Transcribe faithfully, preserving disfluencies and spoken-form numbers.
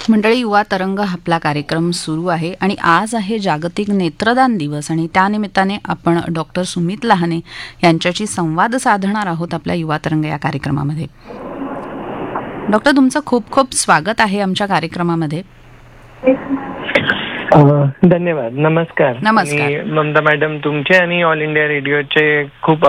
मंडळी, युवा तरंग आपला कार्यक्रम सुरू आहे आणि आज आहे जागतिक नेत्रदान दिवस आणि त्यानिमित्ताने आपण डॉक्टर सुमित लहाने यांच्याशी संवाद साधणार आहोत आपल्या युवा तरंग या कार्यक्रमामध्ये. डॉक्टर, तुमचं खूप खूप स्वागत आहे आमच्या कार्यक्रमामध्ये. धन्यवाद. नमस्कार. नमस्कार ममता मॅडम, तुमचे आणि ऑल इंडिया रेडिओचे खूप